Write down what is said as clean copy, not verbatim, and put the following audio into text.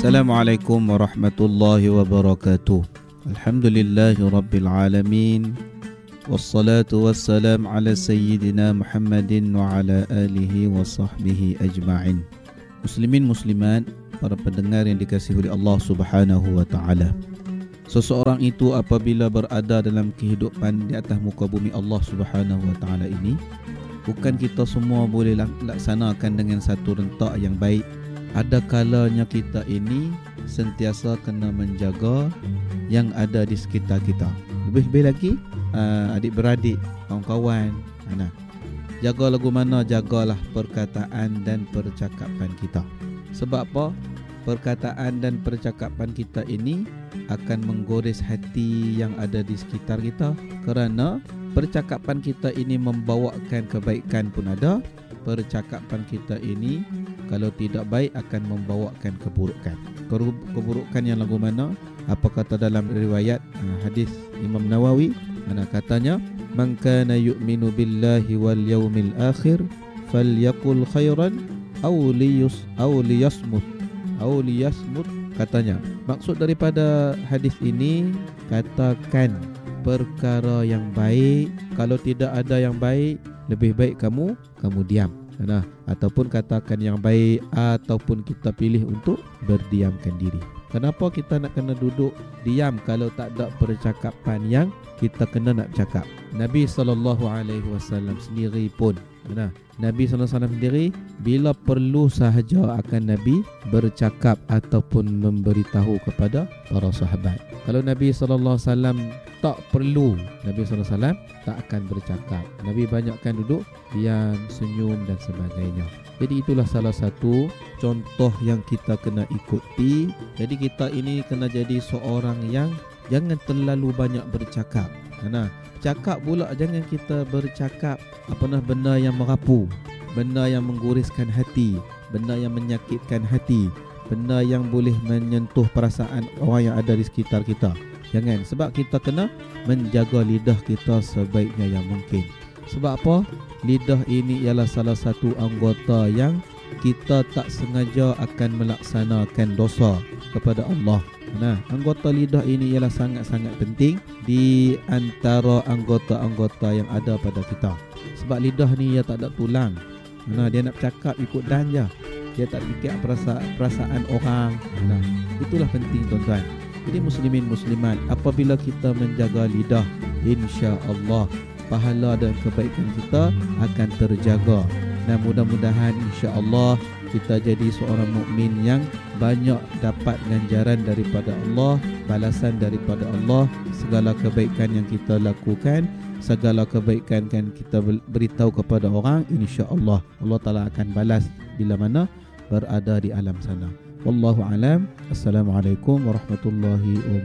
Assalamualaikum warahmatullahi wabarakatuh. Alhamdulillahi rabbil alamin. Wassalatu wassalam ala sayyidina Muhammadin wa ala alihi wa sahbihi ajma'in. Muslimin muslimat, para pendengar yang dikasihi oleh Allah Subhanahu wa taala. Seseorang itu apabila berada dalam kehidupan di atas muka bumi Allah Subhanahu wa taala ini, bukan kita semua boleh laksanakan dengan satu rentak yang baik. Ada kalanya kita ini sentiasa kena menjaga yang ada di sekitar kita. Lebih-lebih lagi adik-beradik, kawan-kawan. Jaga lagu mana, jagalah perkataan dan percakapan kita. Sebab apa? Perkataan dan percakapan kita ini akan menggores hati yang ada di sekitar kita. Kerana percakapan kita ini membawakan kebaikan pun ada. Percakapan kita ini kalau tidak baik akan membawakan keburukan. Keburukan yang lagu mana? Apa kata dalam riwayat hadis Imam Nawawi? Katanya, "Man kana yu'minu billahi wal yawmil akhir falyaqul khairan aw liyasmut." Katanya, maksud daripada hadis ini, katakan perkara yang baik. Kalau tidak ada yang baik, lebih baik kamu diam. Ataupun katakan yang baik, ataupun kita pilih untuk berdiamkan diri. Kenapa kita nak kena duduk diam kalau tak ada percakapan yang kita kena nak bercakap? Nabi SAW sendiri pun, Nabi SAW sendiri bila perlu sahaja akan Nabi bercakap ataupun memberitahu kepada para sahabat. Kalau Nabi SAW tak perlu, Nabi SAW tak akan bercakap. Nabi banyakkan duduk, diam, senyum dan sebagainya. Jadi itulah salah satu contoh yang kita kena ikuti. Jadi kita ini kena jadi seorang yang jangan terlalu banyak bercakap. Cakap pula jangan kita bercakap benda yang merapu, benda yang mengguriskan hati, benda yang menyakitkan hati, benda yang boleh menyentuh perasaan orang yang ada di sekitar kita. Jangan, sebab kita kena menjaga lidah kita sebaiknya yang mungkin. Sebab apa? Lidah ini ialah salah satu anggota yang kita tak sengaja akan melaksanakan dosa kepada Allah. Anggota lidah ini ialah sangat-sangat penting di antara anggota-anggota yang ada pada kita. Sebab lidah ni dia tak ada tulang. Dia nak bercakap ikut dan je. Dia tak fikir perasaan orang. Itulah penting tuan-tuan. Jadi muslimin muslimat, apabila kita menjaga lidah, insya-Allah pahala dan kebaikan kita akan terjaga. Dan mudah-mudahan insya-Allah kita jadi seorang mukmin yang banyak dapat ganjaran daripada Allah, balasan daripada Allah. Segala kebaikan yang kita lakukan, segala kebaikan yang kita beritahu kepada orang, insya-Allah Allah Taala akan balas bila mana berada di alam sana. Wallahu alam. Assalamualaikum warahmatullahi wabarakatuh.